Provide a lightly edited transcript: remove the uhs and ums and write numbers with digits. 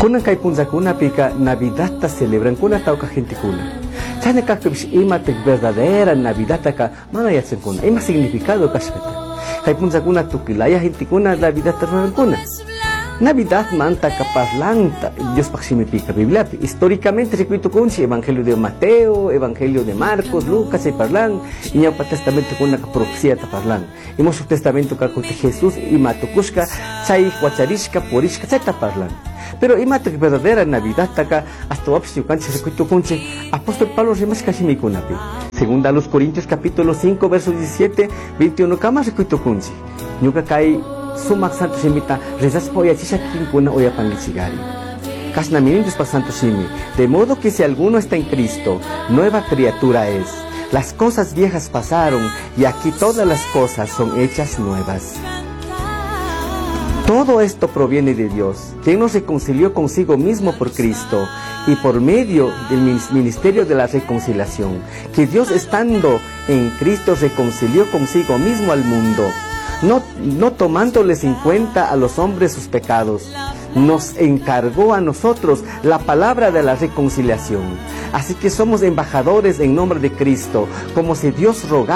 Kuna kay punzakuna pika Navidad ta celebran kuna tauka gente kuna. Chane kakbish ima te verdadera Navidad ka mga yatsen kuna. Ima significado kashkata. Kay punzakuna tukilaya gente kuna Navidad ta kuna. Navidad manta kaparlanta Dios paksimi pika Biblia. Históricamente se cuito kunchi Evangelio de Mateo, Evangelio de Marcos, Lucas se parlan y ña pa testamento kuna ka profecía ta parlan. Imo su testamento ka kuti Jesús y matukushka chay huacharishka porishka chay ta parlan. Pero imate verdadera Navidad taka hasta wapsi kanchi se cuito kunchi apóstol Pablo rimas kashimi kunapi. Segunda a los Corintios capítulo 5 verso 17 21 kama se cuito kunchi. Ñuka kai sumak santo simita rezas poya chisha kinkuna oya pangichigari. Kasnaminintos pa santo simi. De modo que si alguno está en Cristo, nueva criatura es. Las cosas viejas pasaron y aquí todas las cosas son hechas nuevas. Todo esto proviene de Dios, quien nos reconcilió consigo mismo por Cristo y por medio del ministerio de la reconciliación, que Dios estando en Cristo reconcilió consigo mismo al mundo, no tomándoles en cuenta a los hombres sus pecados. Nos encargó a nosotros la palabra de la reconciliación. Así que somos embajadores en nombre de Cristo, como si Dios rogara